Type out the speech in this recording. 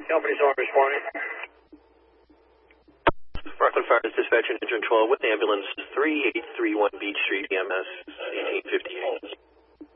Company's on responding. Rockland Fire Dispatch Engine 12 with ambulance 3831 Beach Street, EMS 1858.